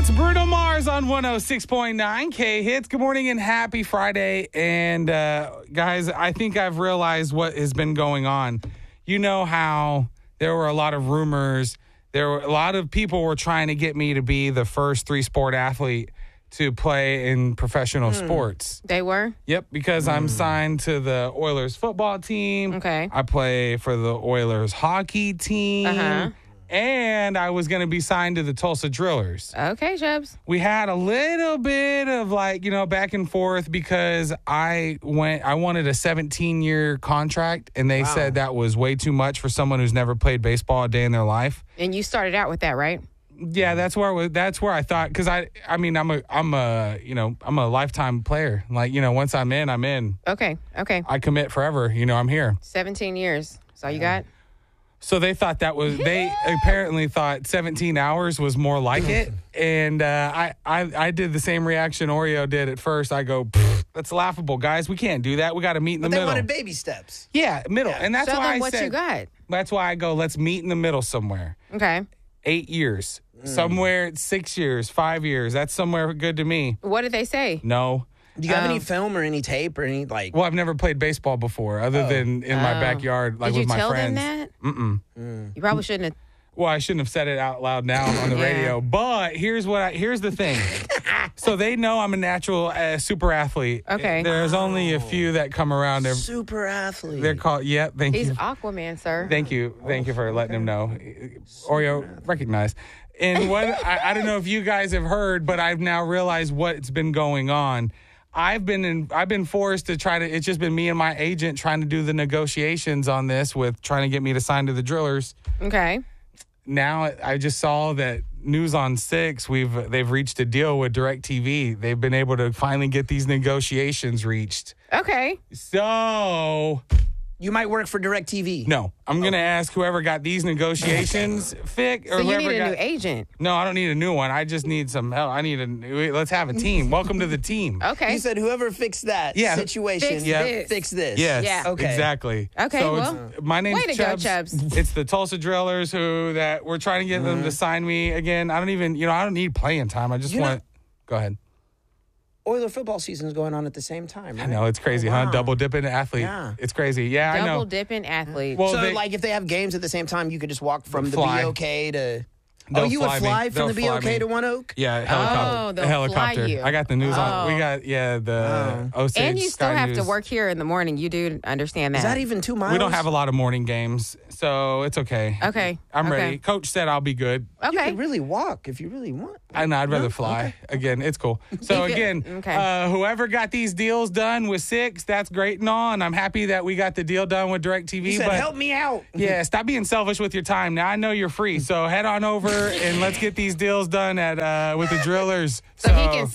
That's Bruno Mars on 106.9 K Hits. Good morning and happy Friday. And guys, I think I've realized what has been going on. You know how there were a lot of rumors. There were a lot of people were trying to get me to be the first three-sport athlete to play in professional sports. They were? Yep, because I'm signed to the Oilers football team. Okay. I play for the Oilers hockey team. Uh-huh. And I was going to be signed to the Tulsa Drillers. Okay, Jebs. We had a little bit of back and forth because I wanted a 17-year contract, and they said that was way too much for someone who's never played baseball a day in their life. And you started out with that, right? Yeah, that's where I thought, because I'm a lifetime player. Once I'm in, I'm in. Okay. I commit forever. I'm here. 17 years. That's all you got? So they thought they apparently thought 17 hours was more like it. And I did the same reaction Oreo did at first. I go, that's laughable, guys. We can't do that. We got to meet in the middle. They wanted baby steps. Yeah, middle. Yeah. And that's Show why them I what said, you got. That's why I go, let's meet in the middle somewhere. Okay. 8 years. Somewhere 6 years, 5 years. That's somewhere good to me. What did they say? No. Do you have any film or any tape or any Well, I've never played baseball before, other than in my backyard, with my friends. Did you tell them that? You probably shouldn't have. Well, I shouldn't have said it out loud now on the radio. But here's the thing. So they know I'm a natural super athlete. Okay. There's only a few that come around. super athlete? They're called. Yeah. Thank He's you. Aquaman, sir. Thank you for letting him know. Oreo, recognize. And what I don't know if you guys have heard, but I've now realized what's been going on. I've been forced to try to. It's just been me and my agent trying to do the negotiations on this with trying to get me to sign to the Drillers. Okay. Now I just saw that News on 6. They've reached a deal with DirecTV. They've been able to finally get these negotiations reached. Okay. So You might work for DirecTV. no, I'm gonna ask whoever got these negotiations fixed, or So you whoever need a got. new agent. No, I don't need a new one. I just need some help. Let's have a team. Welcome to the team. Okay. You said whoever fixed that Yeah. situation, Fix this. fix this. Yes, Yeah. Okay. exactly. Okay, So well, my name's way to go, Chubbs. Chubbs. It's the Tulsa Drillers that we're trying to get them to sign me again. I don't need playing time. I just want. Go ahead. Oiler football season's going on at the same time, right? I know, it's crazy, wow. huh? Double dipping athlete. Yeah. It's crazy. Yeah, I know. Double dipping athlete. Well, So, they- if they have games at the same time, you could just walk from the Fly. BOK to... They'll you would fly me. fly from the They'll fly BOK me. to One Oak? Yeah, helicopter. they'll a helicopter. fly you. I got the news on. We got the Osage And you still Sky have to News. work here in the morning. You do understand that. Is that even 2 miles? We don't have a lot of morning games, so it's okay. Okay. I'm Okay. ready. Coach said I'll be good. You Okay. could really walk if you really want. I'd rather fly. Again, it's cool. So Keep it- again, okay. whoever got these deals done with 6, that's great and all, and I'm happy that we got the deal done with DirecTV. You said, but help me out. yeah, stop being selfish with your time. Now I know you're free, so head on over and let's get these deals done with the Drillers. So he can